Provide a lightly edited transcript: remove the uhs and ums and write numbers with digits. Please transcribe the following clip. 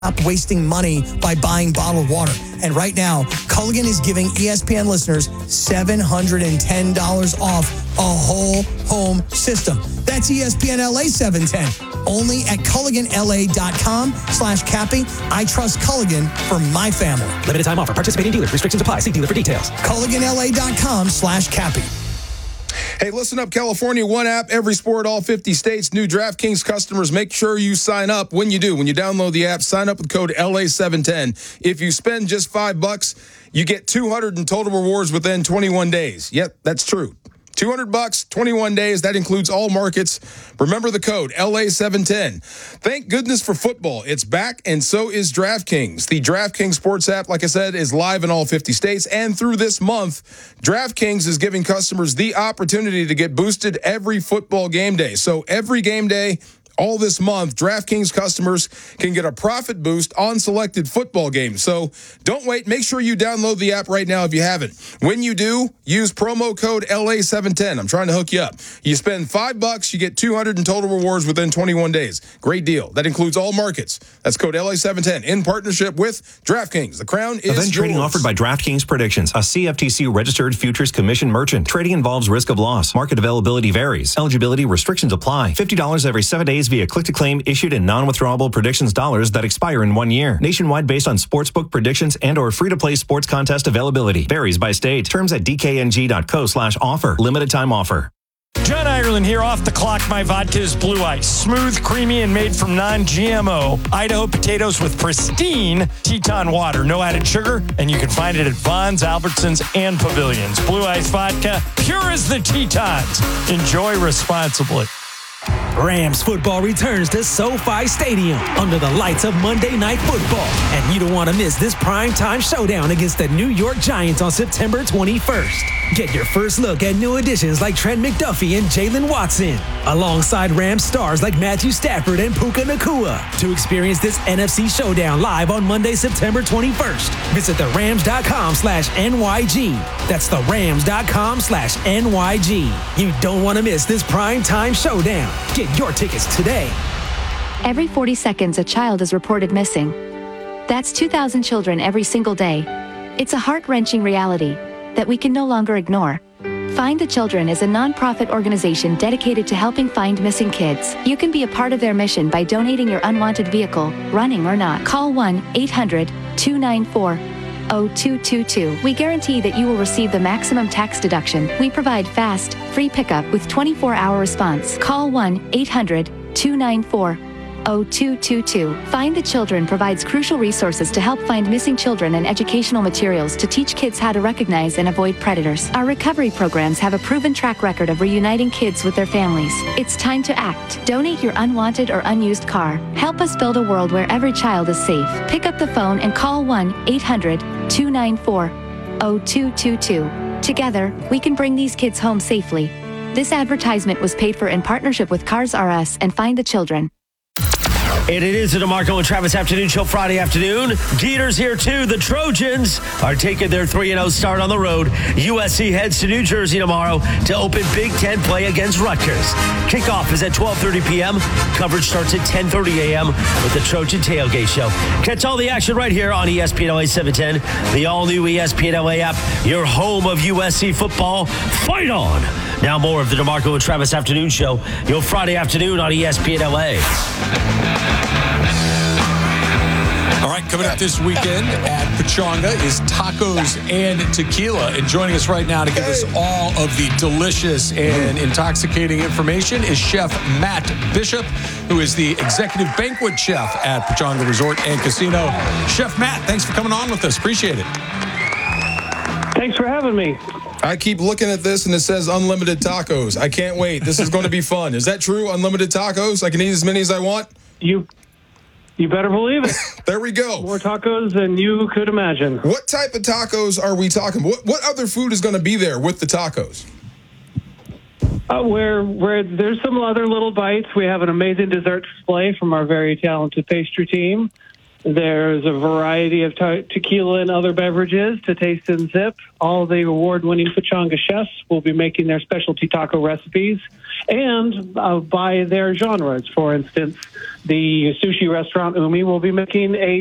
Stop wasting money by buying bottled water. And right now, Culligan is giving ESPN listeners $710 off a whole home system. That's ESPN LA 710. Only at CulliganLA.com/Cappy. I trust Culligan for my family. Limited time offer. Participating dealers. Restrictions apply. See dealer for details. CulliganLA.com/Cappy. Hey, listen up, California. One app, every sport, all 50 states. New DraftKings customers, make sure you sign up. When you do, when you download the app, sign up with code LA710. If you spend just $5, you get 200 in total rewards within 21 days. Yep, that's true. $200, 21 days. That includes all markets. Remember the code LA710. Thank goodness for football. It's back, and so is DraftKings. The DraftKings Sports app, like I said, is live in all 50 states. And through this month, DraftKings is giving customers the opportunity to get boosted every football game day. So every game day, all this month, DraftKings customers can get a profit boost on selected football games. So don't wait. Make sure you download the app right now if you haven't. When you do, use promo code LA710. I'm trying to hook you up. You spend $5, you get 200 in total rewards within 21 days. Great deal. That includes all markets. That's code LA710 in partnership with DraftKings. The crown is Event trading yours. offered by DraftKings Predictions, a CFTC registered futures commission merchant. Trading involves risk of loss. Market availability varies. Eligibility restrictions apply. $50 every 7 days via click-to-claim issued in non-withdrawable predictions dollars that expire in 1 year. Nationwide based on sportsbook predictions and or free-to-play sports contest availability. Varies by state. Terms at dkng.co/offer. Limited time offer. John Ireland here, Off the Clock. My vodka is Blue Ice. Smooth, creamy, and made from non-GMO Idaho potatoes with pristine Teton water. No added sugar, and you can find it at Vons, Albertsons, and Pavilions. Blue Ice vodka, pure as the Tetons. Enjoy responsibly. Rams football returns to SoFi Stadium under the lights of Monday Night Football. And you don't want to miss this primetime showdown against the New York Giants on September 21st. Get your first look at new additions like Trent McDuffie and Jalen Watson, alongside Rams stars like Matthew Stafford and Puka Nacua. To experience this NFC showdown live on Monday, September 21st, visit therams.com/NYG. That's therams.com/NYG. You don't want to miss this primetime showdown. Get your tickets today. Every 40 seconds, a child is reported missing. That's 2,000 children every single day. It's a heart-wrenching reality that we can no longer ignore. Find the Children is a non-profit organization dedicated to helping find missing kids. You can be a part of their mission by donating your unwanted vehicle, running or not. Call 1-800-294-0222. We guarantee that you will receive the maximum tax deduction. We provide fast, free pickup with 24-hour response. Call 1-800-294-0222. Find the Children provides crucial resources to help find missing children and educational materials to teach kids how to recognize and avoid predators. Our recovery programs have a proven track record of reuniting kids with their families. It's time to act. Donate your unwanted or unused car. Help us build a world where every child is safe. Pick up the phone and call 1-800-294-0222. Together, we can bring these kids home safely. This advertisement was paid for in partnership with Cars R Us and Find the Children. And it is the DeMarco and Travis Afternoon Show Friday afternoon. Geeter's here too. The Trojans are taking their 3-0 start on the road. USC heads to New Jersey tomorrow to open Big Ten play against Rutgers. Kickoff is at 12:30 p.m. Coverage starts at 10:30 a.m. with the Trojan Tailgate Show. Catch all the action right here on ESPN LA 710, the all-new ESPN LA app, your home of USC football. Fight on! Now more of the DeMarco and Travis Afternoon Show, your Friday afternoon on ESPN LA. All right, coming up this weekend at Pechanga is tacos and tequila. And joining us right now to give us all of the delicious and intoxicating information is Chef Matt Bishop, who is the executive banquet chef at Pechanga Resort and Casino. Chef Matt, thanks for coming on with us. Appreciate it. Thanks for having me. I keep looking at this and it says unlimited tacos. I can't wait. This is going to be fun. Is that true? Unlimited tacos? I can eat as many as I want? You better believe it. There we go. More tacos than you could imagine. What type of tacos are we talking? What other food is going to be there with the tacos? Where there's some other little bites. We have an amazing dessert display from our very talented pastry team. There's a variety of tequila and other beverages to taste and sip. All the award-winning Pechanga chefs will be making their specialty taco recipes and by their genres. For instance, the sushi restaurant Umi will be making a